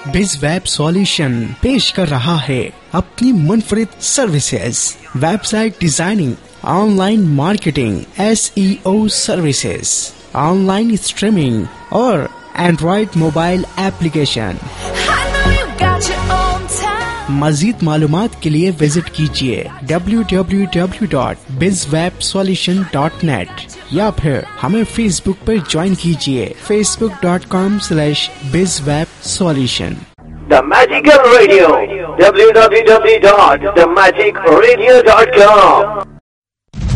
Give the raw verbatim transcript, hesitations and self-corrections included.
बिजवेब solution पेश कर रहा है अपनी मुनफरिद services, website designing, online marketing, SEO services, online streaming और एंड्रॉइड मोबाइल एप्लीकेशन। मजीद मालूमात के लिए विजिट कीजिए W W W dot बिजवेब solution dot net या फिर हमें फेसबुक पर ज्वाइन कीजिए Facebook dot com slash बिजवेब solution. The Magical Radio, W W W dot the magic radio dot com.